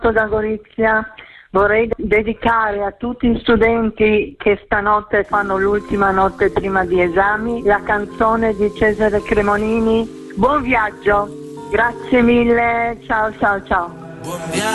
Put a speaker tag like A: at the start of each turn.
A: da Gorizia. Vorrei dedicare a tutti gli studenti che stanotte fanno l'ultima notte prima di esami la canzone di Cesare Cremonini. Buon viaggio, grazie mille, ciao ciao ciao.